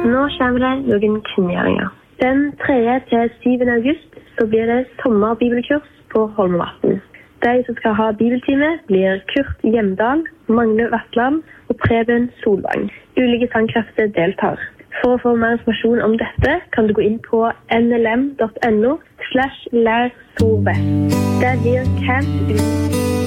Nå kommer det noen kunngjøringer. Den 3. til 7. august så blir det sommerbibelkurs på Holmevatn. De som skal ha bibeltime blir Kurt Hjemdal, Magne Vatland og Preben Solvang. Ulike sangkrefter deltar. For å få mer informasjon om dette kan du gå inn på nlm.no/lærsorvest. Det blir camp